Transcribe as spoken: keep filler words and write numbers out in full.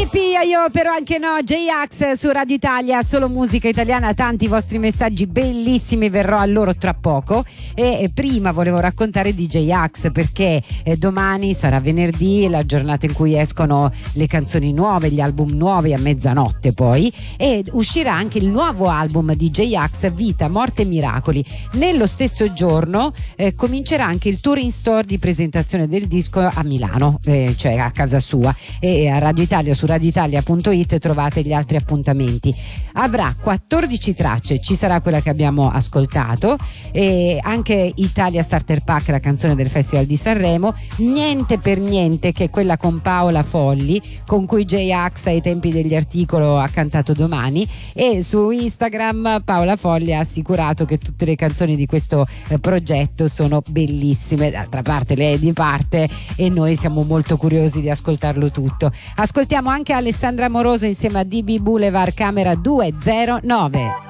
Pippi, io però anche no, J-Ax su Radio Italia, solo musica italiana, tanti vostri messaggi bellissimi, verrò a loro tra poco. E, e prima volevo raccontare di J-Ax perché eh, domani sarà venerdì, la giornata in cui escono le canzoni nuove, gli album nuovi a mezzanotte poi, e uscirà anche il nuovo album di J-Ax, Vita, Morte e Miracoli. Nello stesso giorno eh, comincerà anche il tour in store di presentazione del disco a Milano, eh, cioè a casa sua, e a Radio Italia, su radioitalia punto it trovate gli altri appuntamenti. Avrà quattordici tracce, ci sarà quella che abbiamo ascoltato e anche Italia Starter Pack, la canzone del Festival di Sanremo, Niente per niente, che è quella con Paola Folli, con cui J-Ax ai tempi degli articoli ha cantato Domani, e su Instagram Paola Folli ha assicurato che tutte le canzoni di questo eh, progetto sono bellissime. D'altra parte lei è di parte e noi siamo molto curiosi di ascoltarlo tutto. Ascoltiamo anche Alessandra Moroso insieme a D B Boulevard, Camera duecentonove.